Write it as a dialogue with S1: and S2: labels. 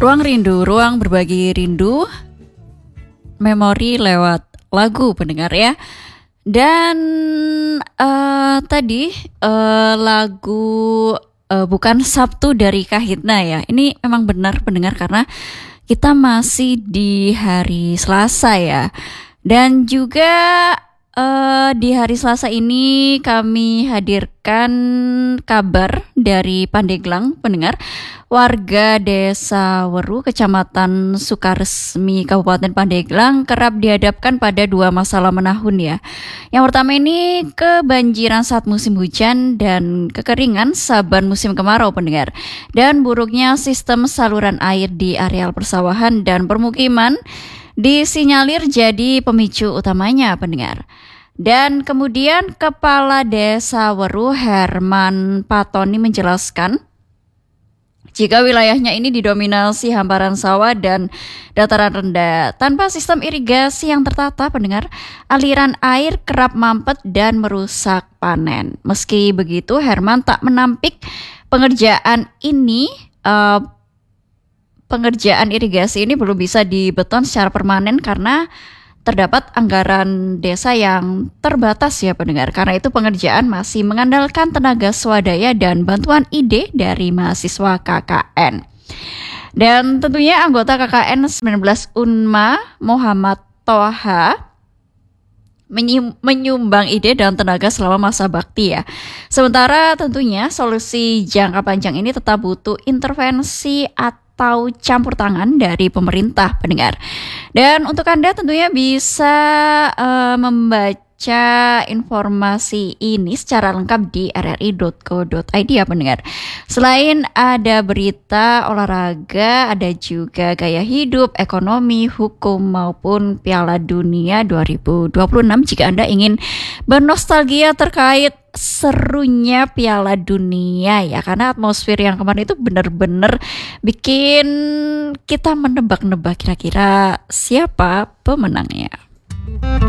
S1: Ruang Rindu, ruang berbagi rindu, memori lewat lagu pendengar ya. Dan tadi lagu bukan Sabtu dari Kahitna ya. Ini memang benar pendengar karena kita masih di hari Selasa ya. Dan juga di hari Selasa ini kami hadirkan kabar dari Pandeglang pendengar. Warga Desa Weru, Kecamatan Sukaresmi, Kabupaten Pandeglang kerap dihadapkan pada dua masalah menahun ya. Yang pertama ini kebanjiran saat musim hujan dan kekeringan saban musim kemarau pendengar. Dan buruknya sistem saluran air di areal persawahan dan permukiman disinyalir jadi pemicu utamanya pendengar. Dan kemudian Kepala Desa Weru Herman Patoni menjelaskan jika wilayahnya ini didominasi hamparan sawah dan dataran rendah, tanpa sistem irigasi yang tertata pendengar, aliran air kerap mampet dan merusak panen. Meski begitu, Herman tak menampik pengerjaan irigasi ini belum bisa dibeton secara permanen karena terdapat anggaran desa yang terbatas ya pendengar. Karena itu pengerjaan masih mengandalkan tenaga swadaya dan bantuan ide dari mahasiswa KKN. Dan tentunya anggota KKN 19 Unma Muhammad Toha menyumbang ide dan tenaga selama masa bakti ya. Sementara tentunya solusi jangka panjang ini tetap butuh intervensi atau campur tangan dari pemerintah pendengar. Dan untuk Anda tentunya bisa membaca informasi ini secara lengkap di rri.co.id ya pendengar. Selain ada berita olahraga, ada juga gaya hidup, ekonomi, hukum maupun Piala Dunia 2026 jika Anda ingin bernostalgia terkait serunya Piala Dunia ya, karena atmosfer yang kemarin itu benar-benar bikin kita menebak-nebak kira-kira siapa pemenangnya.